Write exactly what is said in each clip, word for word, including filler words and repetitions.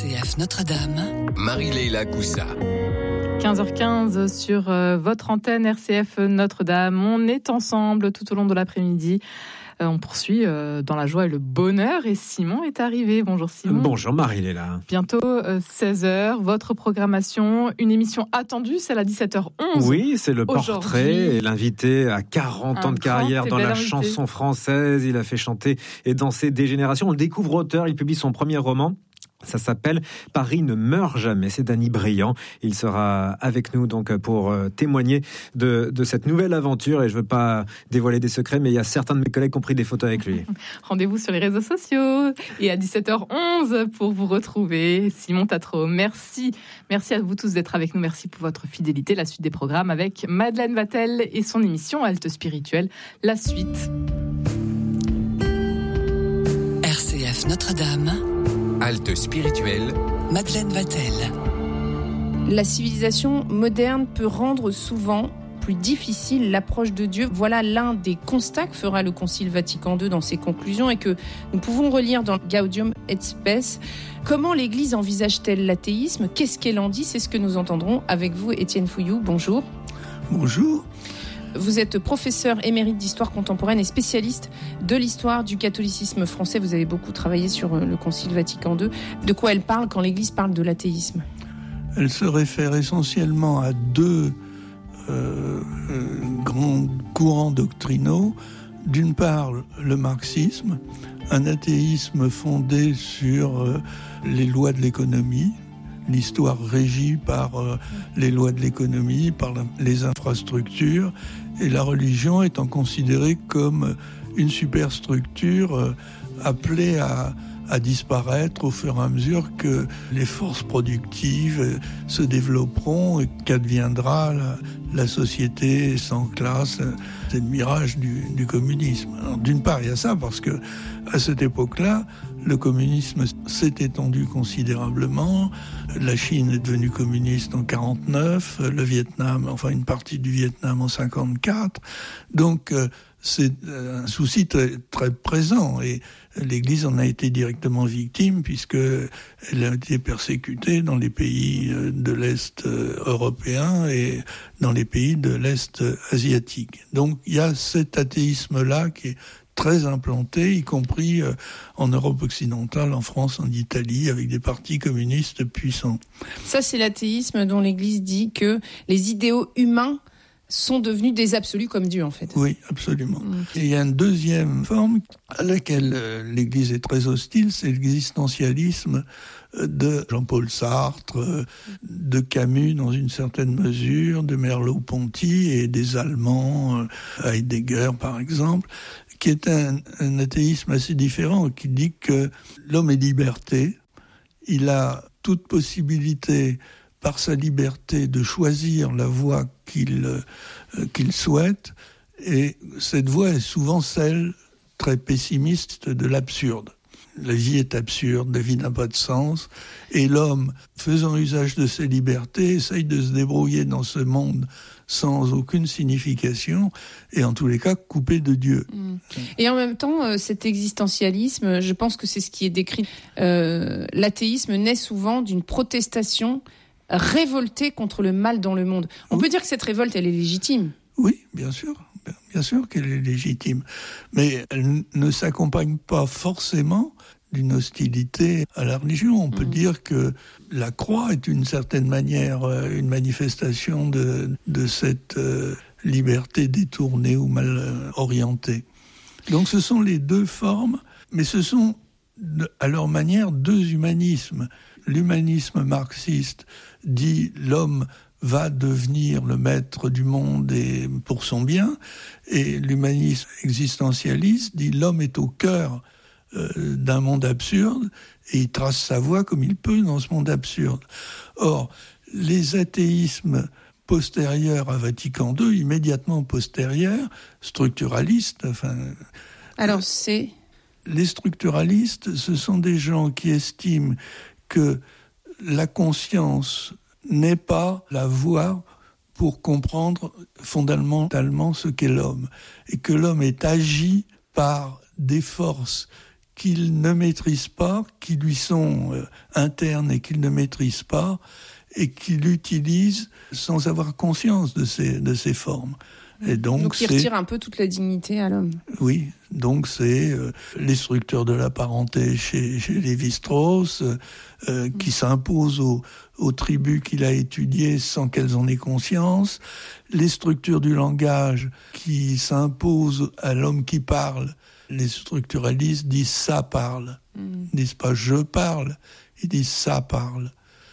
C F Notre-Dame, Marie-Leila Coussa. quinze heures quinze sur euh, votre antenne R C F Notre-Dame. On est ensemble tout au long de l'après-midi. Euh, on poursuit euh, dans la joie et le bonheur. Et Simon est arrivé. Bonjour Simon. Bonjour Marie-Leila. Bientôt euh, seize heures, votre programmation. Une émission attendue, c'est à dix-sept heures onze. Oui, c'est le portrait. Et l'invité a quarante ans de carrière dans la invité. chanson française. Il a fait chanter et danser des générations. On le découvre auteur. Il publie son premier roman. Ça s'appelle « Paris ne meurt jamais ». C'est Danny Briand. Il sera avec nous donc pour témoigner de, de cette nouvelle aventure. Et je ne veux pas dévoiler des secrets, mais il y a certains de mes collègues qui ont pris des photos avec lui. Rendez-vous sur les réseaux sociaux et à dix-sept heures onze pour vous retrouver. Simon Tatro, merci. Merci à vous tous d'être avec nous. Merci pour votre fidélité. La suite des programmes avec Madeleine Vatel et son émission Halte Spirituelle. La suite. R C F Notre-Dame, Halte spirituelle, Madeleine Vatel. La civilisation moderne peut rendre souvent plus difficile l'approche de Dieu. Voilà l'un des constats que fera le Concile Vatican deux dans ses conclusions et que nous pouvons relire dans Gaudium et Spes. Comment l'Église envisage-t-elle l'athéisme ? Qu'est-ce qu'elle en dit ? C'est ce que nous entendrons avec vous, Étienne Fouillou. Bonjour. Bonjour. Vous êtes professeur émérite d'histoire contemporaine et spécialiste de l'histoire du catholicisme français. Vous avez beaucoup travaillé sur le Concile Vatican deux. De quoi elle parle quand l'Église parle de l'athéisme ? Elle se réfère essentiellement à deux euh, euh, grands courants doctrinaux. D'une part, le marxisme, un athéisme fondé sur euh, les lois de l'économie, l'histoire régie par euh, les lois de l'économie, par la, les infrastructures, et la religion étant considérée comme une superstructure euh, appelée à, à disparaître au fur et à mesure que les forces productives euh, se développeront et qu'adviendra la, la société sans classe. C'est le mirage du, du communisme. Alors, d'une part, il y a ça parce que à cette époque-là, le communisme s'est étendu considérablement. La Chine est devenue communiste en quarante-neuf, le Vietnam, enfin une partie du Vietnam en cinquante-quatre. Donc euh, c'est un souci très, très présent et l'Église en a été directement victime puisque elle a été persécutée dans les pays de l'Est européen et dans les pays de l'Est asiatique. Donc il y a cet athéisme-là qui est très implanté, y compris euh, en Europe occidentale, en France, en Italie, avec des partis communistes puissants. Ça, c'est l'athéisme dont l'Église dit que les idéaux humains sont devenus des absolus comme Dieu, en fait. Oui, absolument. Mmh. Et il y a une deuxième forme à laquelle euh, l'Église est très hostile, c'est l'existentialisme de Jean-Paul Sartre, euh, de Camus dans une certaine mesure, de Merleau-Ponty et des Allemands, euh, Heidegger par exemple, qui est un, un athéisme assez différent, qui dit que l'homme est liberté, il a toute possibilité, par sa liberté, de choisir la voie qu'il, euh, qu'il souhaite, et cette voie est souvent celle très pessimiste de l'absurde. La vie est absurde, la vie n'a pas de sens, et l'homme, faisant usage de ses libertés, essaye de se débrouiller dans ce monde sans aucune signification, et en tous les cas, coupé de Dieu. Mmh. Et en même temps, euh, cet existentialisme, je pense que c'est ce qui est décrit. Euh, l'athéisme naît souvent d'une protestation révoltée contre le mal dans le monde. On oui. peut dire que cette révolte, elle est légitime. Oui, bien sûr. Bien sûr qu'elle est légitime. Mais elle ne s'accompagne pas forcément d'une hostilité à la religion. On peut mmh. dire que la croix est d'une certaine manière une manifestation de, de cette euh, liberté détournée ou mal euh, orientée. Donc ce sont les deux formes, mais ce sont à leur manière deux humanismes. L'humanisme marxiste dit l'homme va devenir le maître du monde et pour son bien, et l'humanisme existentialiste dit l'homme est au cœur euh, d'un monde absurde et il trace sa voie comme il peut dans ce monde absurde. Or, les athéismes postérieurs à Vatican deux, immédiatement postérieurs, structuralistes, enfin... Alors c'est... Les structuralistes, ce sont des gens qui estiment que la conscience n'est pas la voie pour comprendre fondamentalement ce qu'est l'homme, et que l'homme est agi par des forces qu'il ne maîtrise pas, qui lui sont euh, internes et qu'il ne maîtrise pas, et qu'il utilise sans avoir conscience de ces, de ces formes. Et donc, donc il c'est... retire un peu toute la dignité à l'homme. Oui, donc c'est euh, les structures de la parenté chez, chez Lévi-Strauss euh, qui s'imposent aux, aux tribus qu'il a étudiées sans qu'elles en aient conscience, les structures du langage qui s'imposent à l'homme qui parle. Les structuralistes disent « ça parle mm. », ils disent pas « je parle », ils disent « ça parle ».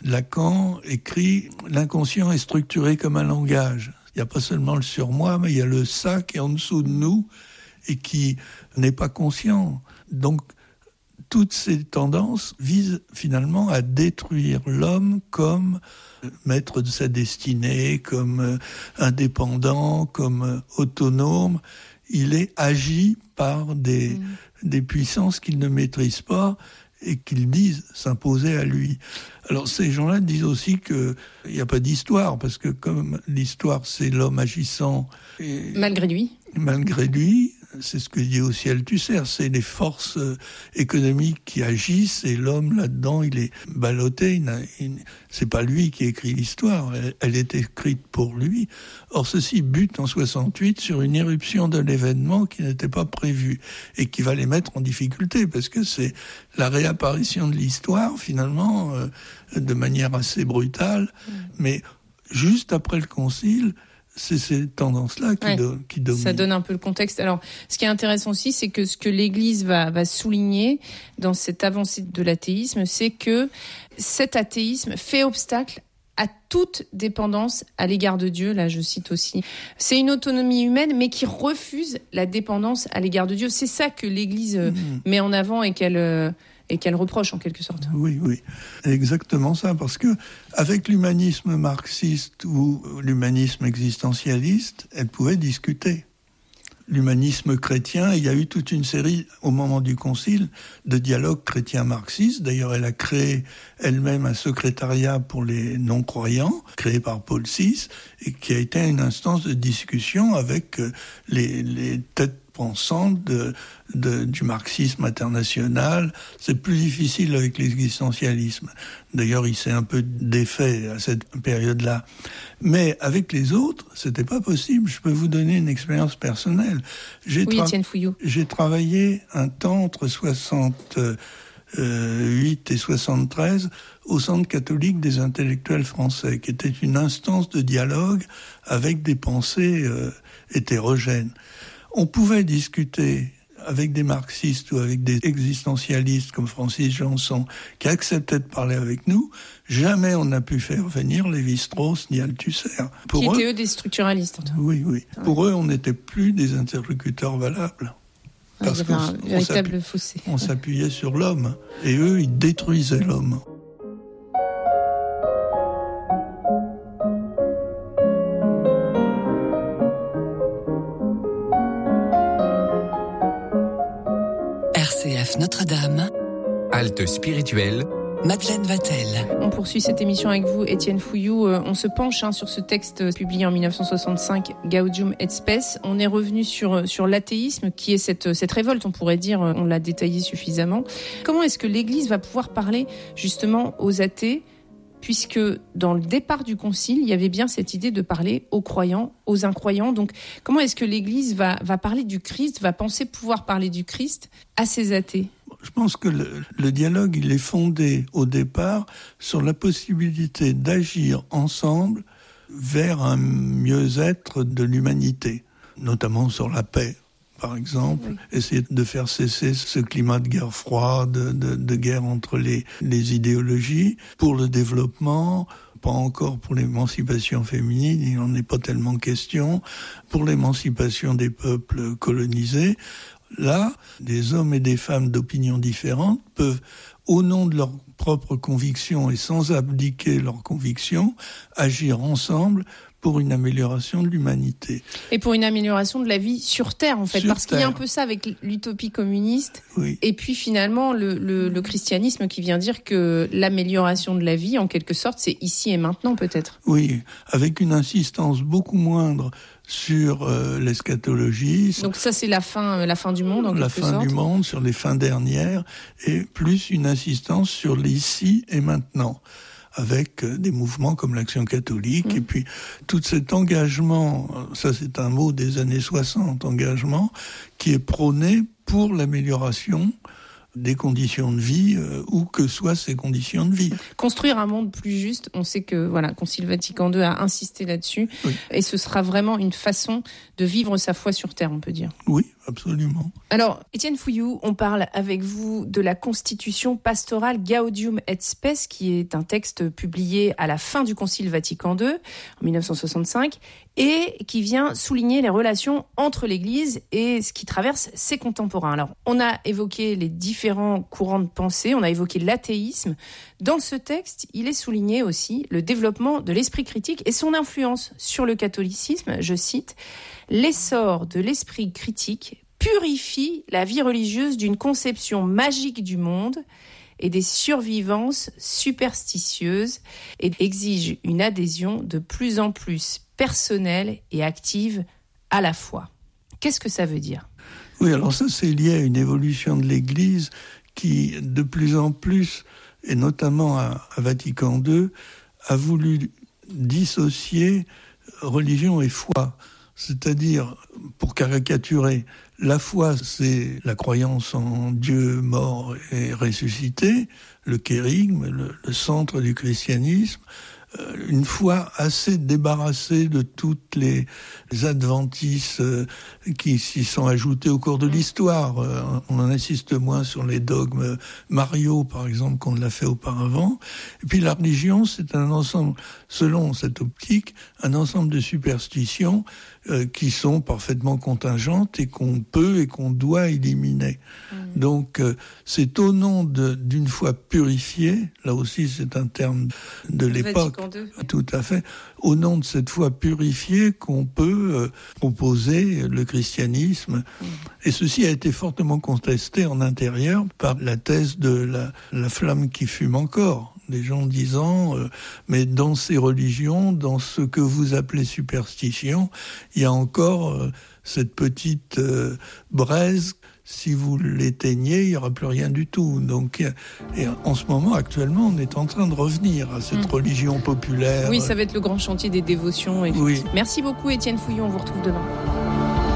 Lacan écrit « l'inconscient est structuré comme un langage ». Il n'y a pas seulement le surmoi, mais il y a le ça qui est en dessous de nous et qui n'est pas conscient. Donc, toutes ces tendances visent finalement à détruire l'homme comme maître de sa destinée, comme indépendant, comme autonome. Il est agi par des, mmh. des puissances qu'il ne maîtrise pas et qu'ils disent s'imposer à lui. Alors ces gens-là disent aussi qu'il n'y a pas d'histoire, parce que comme l'histoire c'est l'homme agissant... Et malgré lui. Malgré lui, c'est ce que dit aussi Althusser, c'est les forces économiques qui agissent et l'homme là-dedans il est ballotté, il n'a, il, c'est pas lui qui écrit l'histoire, elle, elle est écrite pour lui. Or ceci bute en soixante-huit sur une éruption de l'événement qui n'était pas prévue et qui va les mettre en difficulté parce que c'est la réapparition de l'histoire finalement euh, de manière assez brutale, mmh. mais juste après le concile, c'est ces tendances-là qui, ouais, do- qui dominent. Ça donne un peu le contexte. Alors, ce qui est intéressant aussi, c'est que ce que l'Église va, va souligner dans cette avancée de l'athéisme, c'est que cet athéisme fait obstacle à toute dépendance à l'égard de Dieu. Là, je cite aussi. C'est une autonomie humaine, mais qui refuse la dépendance à l'égard de Dieu. C'est ça que l'Église mmh. met en avant et qu'elle... Euh, et qu'elle reproche en quelque sorte. Oui, oui, exactement ça, parce que avec l'humanisme marxiste ou l'humanisme existentialiste, elle pouvait discuter. L'humanisme chrétien, il y a eu toute une série, au moment du concile, de dialogues chrétiens-marxistes. D'ailleurs, elle a créé elle-même un secrétariat pour les non-croyants, créé par Paul six, et qui a été une instance de discussion avec les, les têtes pensantes de, de, du marxisme international. C'est plus difficile avec l'existentialisme. D'ailleurs, il s'est un peu défait à cette période-là. Mais avec les autres, c'était pas possible. Je peux vous donner une expérience personnelle. J'ai, oui, Étienne Fouillou. J'ai travaillé un temps entre soixante-huit et soixante-treize au Centre catholique des intellectuels français, qui était une instance de dialogue avec des pensées euh, hétérogènes. On pouvait discuter avec des marxistes ou avec des existentialistes comme Francis Janson qui acceptaient de parler avec nous. Jamais on n'a pu faire venir Lévi-Strauss ni Althusser. Pour qui eux, étaient eux des structuralistes. Oui, oui. Ouais. Pour eux, on n'était plus des interlocuteurs valables. Parce qu'il y avait un véritable fossé. On s'appuyait sur l'homme. Et eux, ils détruisaient l'homme. R C F Notre-Dame. Halte spirituelle. Madeleine Vatel. On poursuit cette émission avec vous, Étienne Fouillou. On se penche hein, sur ce texte publié en dix-neuf cent soixante-cinq, Gaudium et Spes. On est revenu sur, sur l'athéisme, qui est cette, cette révolte, on pourrait dire, on l'a détaillé suffisamment. Comment est-ce que l'Église va pouvoir parler justement aux athées, puisque dans le départ du Concile, il y avait bien cette idée de parler aux croyants, aux incroyants. Donc comment est-ce que l'Église va, va parler du Christ, va penser pouvoir parler du Christ à ces athées ? Je pense que le, le dialogue, il est fondé au départ sur la possibilité d'agir ensemble vers un mieux-être de l'humanité, notamment sur la paix, par exemple. Oui. Essayer de faire cesser ce climat de guerre froide, de, de, de guerre entre les, les idéologies, pour le développement, pas encore pour l'émancipation féminine, il n'en est pas tellement question, pour l'émancipation des peuples colonisés. Là, des hommes et des femmes d'opinions différentes peuvent, au nom de leurs propres convictions et sans abdiquer leurs convictions, agir ensemble pour une amélioration de l'humanité. Et pour une amélioration de la vie sur Terre, en fait. Sur parce Terre. Qu'il y a un peu ça avec l'utopie communiste. Oui. Et puis finalement, le, le, le christianisme qui vient dire que l'amélioration de la vie, en quelque sorte, c'est ici et maintenant, peut-être. Oui, avec une insistance beaucoup moindre sur euh, l'eschatologie. Donc ça, c'est la fin, la fin du monde, en La quelque fin sorte. du monde, sur les fins dernières, et plus une insistance sur l'ici et maintenant, avec des mouvements comme l'Action catholique, mmh. et puis tout cet engagement, ça c'est un mot des années soixante, engagement, qui est prôné pour l'amélioration des conditions de vie, euh, où que soient ces conditions de vie. Construire un monde plus juste, on sait que voilà, Concile Vatican deux a insisté là-dessus, oui. et ce sera vraiment une façon de vivre sa foi sur Terre, on peut dire. Oui, absolument. Alors, Étienne Fouilloux, on parle avec vous de la Constitution pastorale Gaudium et Spes, qui est un texte publié à la fin du Concile Vatican deux, en dix-neuf cent soixante-cinq, et qui vient souligner les relations entre l'Église et ce qui traverse ses contemporains. Alors, on a évoqué les différents courants de pensée, on a évoqué l'athéisme. Dans ce texte, il est souligné aussi le développement de l'esprit critique et son influence sur le catholicisme. Je cite, « L'essor de l'esprit critique purifie la vie religieuse d'une conception magique du monde et des survivances superstitieuses et exige une adhésion de plus en plus personnelle et active à la foi. » Qu'est-ce que ça veut dire ? Oui, alors ça, c'est lié à une évolution de l'Église qui, de plus en plus, et notamment à, à Vatican deux, a voulu dissocier religion et foi. C'est-à-dire, pour caricaturer, la foi, c'est la croyance en Dieu mort et ressuscité, le kérigme, le, le centre du christianisme, euh, une foi assez débarrassée de toutes les, les adventices euh, qui s'y sont ajoutés au cours de l'histoire. Euh, on en insiste moins sur les dogmes mariaux, par exemple, qu'on ne l'a fait auparavant. Et puis la religion, c'est un ensemble, selon cette optique, un ensemble de superstitions euh, qui sont parfaitement contingentes et qu'on peut et qu'on doit éliminer. Mmh. Donc, euh, c'est au nom de, d'une foi purifiée, là aussi c'est un terme de l'époque, tout à fait, au nom de cette foi purifiée qu'on peut euh, proposer le christianisme. Mmh. Et ceci a été fortement contesté en intérieur par la thèse de la, la flamme qui fume encore. Des gens disant, euh, mais dans ces religions, dans ce que vous appelez superstition, il y a encore euh, cette petite euh, braise. Si vous l'éteignez, il n'y aura plus rien du tout. Donc, et en ce moment, actuellement, on est en train de revenir à cette mmh. religion populaire. Oui, ça va être le grand chantier des dévotions. Oui. Merci beaucoup, Étienne Fouilloux. On vous retrouve demain.